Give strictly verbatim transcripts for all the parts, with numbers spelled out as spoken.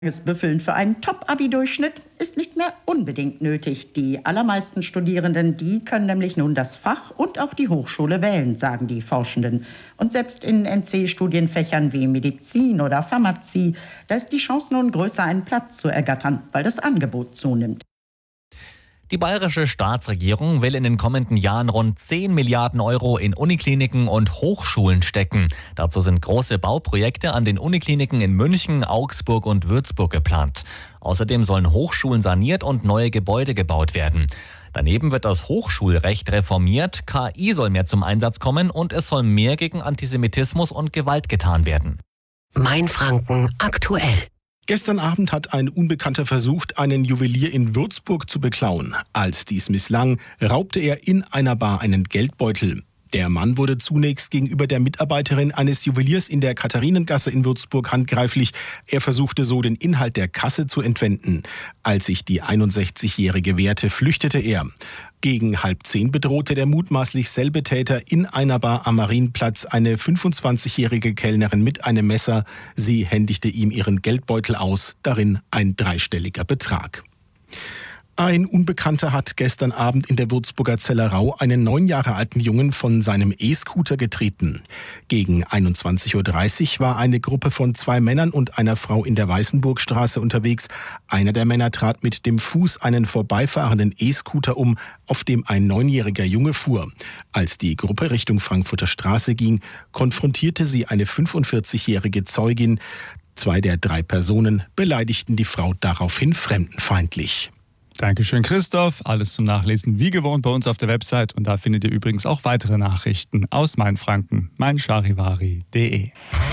Das Büffeln für einen Top-Abi-Durchschnitt ist nicht mehr unbedingt nötig. Die allermeisten Studierenden, die können nämlich nun das Fach und auch die Hochschule wählen, sagen die Forschenden. Und selbst in N C-Studienfächern wie Medizin oder Pharmazie, da ist die Chance nun größer, einen Platz zu ergattern, weil das Angebot zunimmt. Die bayerische Staatsregierung will in den kommenden Jahren rund zehn Milliarden Euro in Unikliniken und Hochschulen stecken. Dazu sind große Bauprojekte an den Unikliniken in München, Augsburg und Würzburg geplant. Außerdem sollen Hochschulen saniert und neue Gebäude gebaut werden. Daneben wird das Hochschulrecht reformiert, K I soll mehr zum Einsatz kommen und es soll mehr gegen Antisemitismus und Gewalt getan werden. Mainfranken aktuell. Gestern Abend hat ein Unbekannter versucht, einen Juwelier in Würzburg zu beklauen. Als dies misslang, raubte er in einer Bar einen Geldbeutel. Der Mann wurde zunächst gegenüber der Mitarbeiterin eines Juweliers in der Katharinengasse in Würzburg handgreiflich. Er versuchte so, den Inhalt der Kasse zu entwenden. Als sich die einundsechzigjährige wehrte, flüchtete er. Gegen halb zehn bedrohte der mutmaßlich selbe Täter in einer Bar am Marienplatz eine fünfundzwanzigjährige Kellnerin mit einem Messer. Sie händigte ihm ihren Geldbeutel aus, darin ein dreistelliger Betrag. Ein Unbekannter hat gestern Abend in der Würzburger Zellerau einen neun Jahre alten Jungen von seinem E-Scooter getreten. Gegen einundzwanzig Uhr dreißig war eine Gruppe von zwei Männern und einer Frau in der Weißenburgstraße unterwegs. Einer der Männer trat mit dem Fuß einen vorbeifahrenden E-Scooter um, auf dem ein neunjähriger Junge fuhr. Als die Gruppe Richtung Frankfurter Straße ging, konfrontierte sie eine fünfundvierzigjährige Zeugin. Zwei der drei Personen beleidigten die Frau daraufhin fremdenfeindlich. Dankeschön, Christoph. Alles zum Nachlesen wie gewohnt bei uns auf der Website. Und da findet ihr übrigens auch weitere Nachrichten aus Mainfranken. meincharivari punkt de.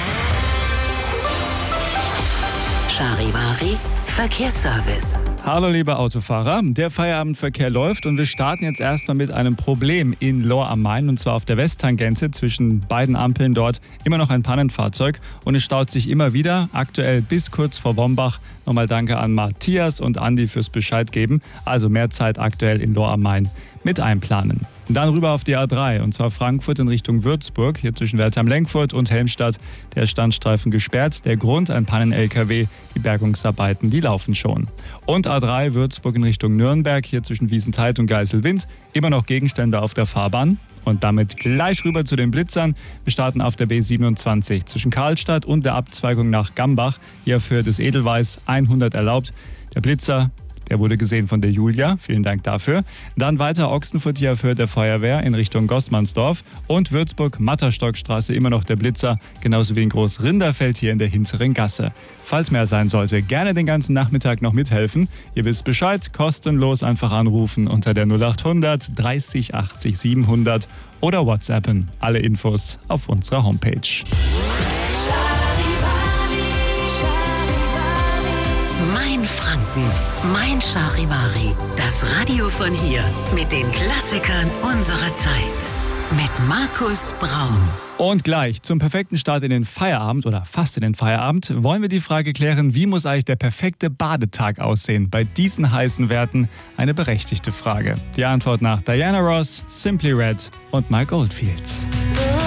Charivari Verkehrsservice. Hallo liebe Autofahrer, der Feierabendverkehr läuft und wir starten jetzt erstmal mit einem Problem in Lohr am Main, und zwar auf der Westtangente zwischen beiden Ampeln dort immer noch ein Pannenfahrzeug und es staut sich immer wieder, aktuell bis kurz vor Wombach. Nochmal danke an Matthias und Andi fürs Bescheid geben, also mehr Zeit aktuell in Lohr am Main mit einplanen. Dann rüber auf die A drei, und zwar Frankfurt in Richtung Würzburg, hier zwischen Wertheim-Lenkfurt und Helmstadt. Der Standstreifen gesperrt, der Grund ein Pannen-L K W, die Bergungsarbeiten, die laufen schon. Und A drei Würzburg in Richtung Nürnberg, hier zwischen Wiesenthal und Geiselwind, immer noch Gegenstände auf der Fahrbahn. Und damit gleich rüber zu den Blitzern. Wir starten auf der B siebenundzwanzig zwischen Karlstadt und der Abzweigung nach Gambach, hier für das Edelweiss hundert erlaubt. Der Blitzer, der wurde gesehen von der Julia, vielen Dank dafür. Dann weiter Ochsenfurt hier für der Feuerwehr in Richtung Gossmannsdorf und Würzburg-Matterstockstraße immer noch der Blitzer, genauso wie in Großrinderfeld hier in der hinteren Gasse. Falls mehr sein sollte, gerne den ganzen Nachmittag noch mithelfen. Ihr wisst Bescheid, kostenlos einfach anrufen unter der null achthundert dreißig achtzig siebenhundert oder WhatsAppen. Alle Infos auf unserer Homepage. Mainfranken, Mein Charivari, das Radio von hier mit den Klassikern unserer Zeit. Mit Markus Braun. Und gleich zum perfekten Start in den Feierabend oder fast in den Feierabend wollen wir die Frage klären, wie muss eigentlich der perfekte Badetag aussehen? Bei diesen heißen Werten eine berechtigte Frage. Die Antwort nach Diana Ross, Simply Red und Mike Oldfield.